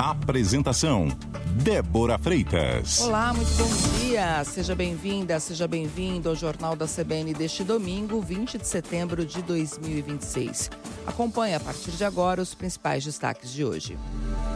Apresentação: Débora Freitas. Olá, muito bom dia. Seja bem-vinda, seja bem-vindo ao Jornal da CBN deste domingo, 20 de setembro de 2026. Acompanhe a partir de agora os principais destaques de hoje.